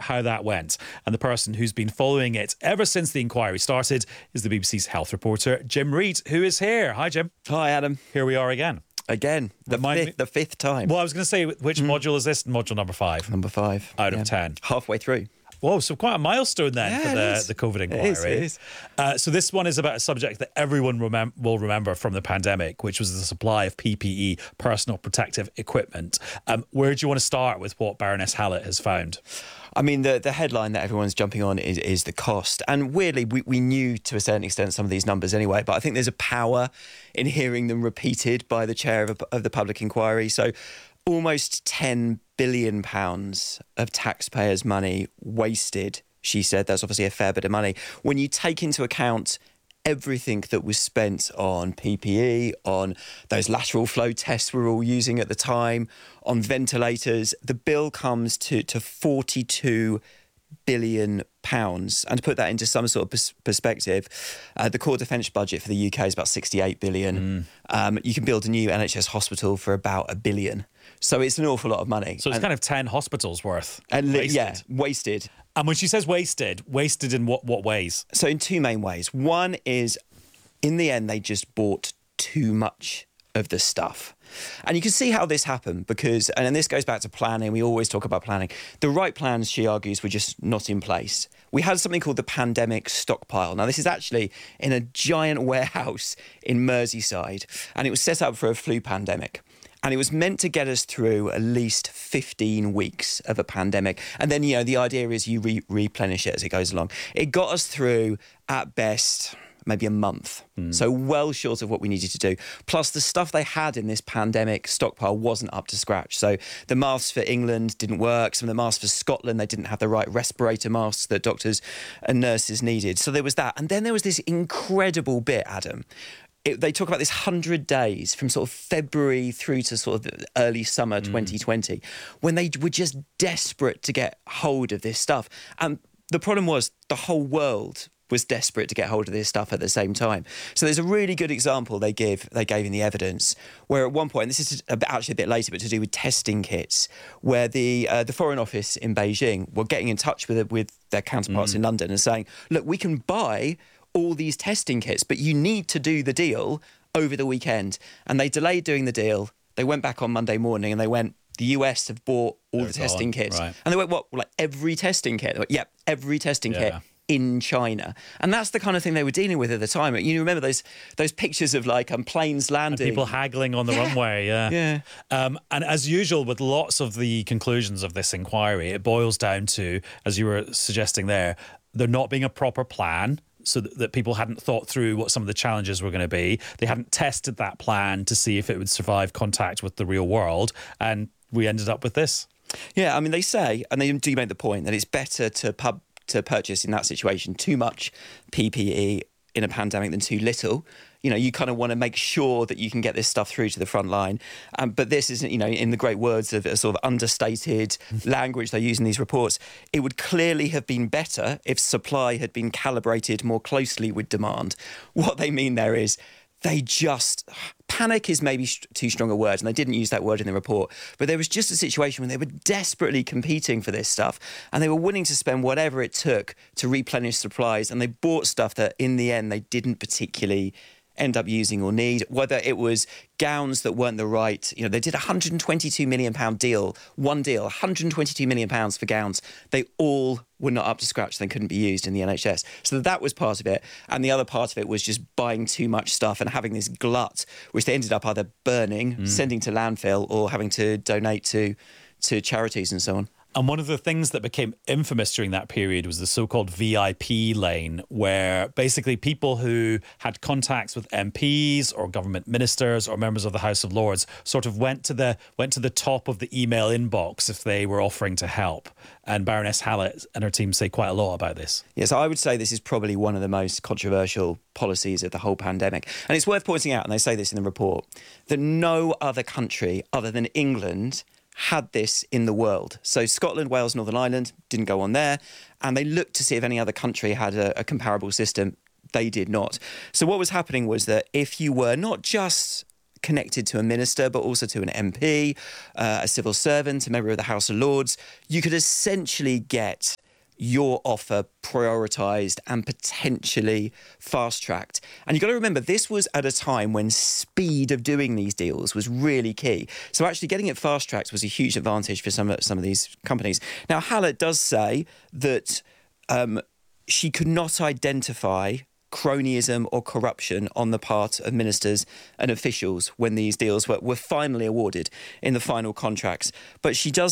how that went. And the person who's been following it ever since the inquiry started is the BBC's health reporter, Jim Reid, who is here. Hi, Jim. Hi, Adam. Here we are again. Again, the fifth time. Well, I was going to say, which module is this? Module number 5. Number 5. Out of 10. Halfway through. Whoa, so quite a milestone then for the COVID inquiry. It is. So this one is about a subject that everyone will remember from the pandemic, which was the supply of PPE, personal protective equipment. Where do you want to start with what Baroness Hallett has found? I mean, the headline that everyone's jumping on is the cost. And weirdly, we knew to a certain extent some of these numbers anyway, but I think there's a power in hearing them repeated by the chair of the public inquiry. So almost £10 billion of taxpayers' money wasted, she said. That's obviously a fair bit of money. When you take into account everything that was spent on PPE, on those lateral flow tests we're all using at the time, on ventilators, the bill comes to £42 billion. And to put that into some sort of perspective, the core defence budget for the UK is about 68 billion. You can build a new NHS hospital for about £1 billion. So it's an awful lot of money. So it's kind of 10 hospitals worth. Wasted. Yeah, wasted. And when she says wasted in what ways? So in two main ways. One is, in the end, they just bought too much of the stuff. And you can see how this happened because, and this goes back to planning, we always talk about planning. The right plans, she argues, were just not in place. We had something called the pandemic stockpile. Now, this is actually in a giant warehouse in Merseyside, and it was set up for a flu pandemic. And it was meant to get us through at least 15 weeks of a pandemic. And then, the idea is you replenish it as it goes along. It got us through, at best, maybe a month. So well short of what we needed to do. Plus, the stuff they had in this pandemic stockpile wasn't up to scratch. So the masks for England didn't work. Some of the masks for Scotland, they didn't have the right respirator masks that doctors and nurses needed. So there was that. And then there was this incredible bit, Adam. They talk about this 100 days from sort of February through to sort of early summer 2020, when they were just desperate to get hold of this stuff. And the problem was the whole world was desperate to get hold of this stuff at the same time. So there's a really good example they gave in the evidence, where at one point, and this is actually a bit later, but to do with testing kits, where the Foreign Office in Beijing were getting in touch with their counterparts in London and saying, look, we can buy all these testing kits, but you need to do the deal over the weekend. And they delayed doing the deal. They went back on Monday morning and they went, the US have bought all the testing kits. Right. And they went, what, like every testing kit? They went, yep, every testing kit in China. And that's the kind of thing they were dealing with at the time. You remember those pictures of like planes landing. And people haggling on the runway, yeah. And as usual with lots of the conclusions of this inquiry, it boils down to, as you were suggesting there not being a proper plan, so that people hadn't thought through what some of the challenges were going to be. They hadn't tested that plan to see if it would survive contact with the real world. And we ended up with this. Yeah, I mean, they say, and they do make the point, that it's better to purchase in that situation too much PPE in a pandemic than too little. You kind of want to make sure that you can get this stuff through to the front line. But this isn't, in the great words of a sort of understated language they use in these reports, it would clearly have been better if supply had been calibrated more closely with demand. What they mean there is panic is maybe too strong a word, and they didn't use that word in the report, but there was just a situation when they were desperately competing for this stuff, and they were willing to spend whatever it took to replenish supplies, and they bought stuff that in the end they didn't particularly end up using or need, whether it was gowns that weren't the right. They did a £122 million deal, one deal, £122 million for gowns. They all were not up to scratch. They couldn't be used in the NHS. So that was part of it. And the other part of it was just buying too much stuff and having this glut, which they ended up either burning, sending to landfill, or having to donate to charities and so on. And one of the things that became infamous during that period was the so-called VIP lane, where basically people who had contacts with MPs or government ministers or members of the House of Lords sort of went to the top of the email inbox if they were offering to help. And Baroness Hallett and her team say quite a lot about this. Yes, I would say this is probably one of the most controversial policies of the whole pandemic. And it's worth pointing out, and they say this in the report, that no other country other than England had this in the world. So Scotland, Wales, Northern Ireland didn't go on there, and they looked to see if any other country had a comparable system. They did not. So what was happening was that if you were not just connected to a minister, but also to an MP, a civil servant, a member of the House of Lords, you could essentially get your offer prioritised and potentially fast-tracked. And you've got to remember, this was at a time when speed of doing these deals was really key. So actually getting it fast-tracked was a huge advantage for some of these companies. Now, Hallett does say that she could not identify cronyism or corruption on the part of ministers and officials when these deals were finally awarded in the final contracts. But she does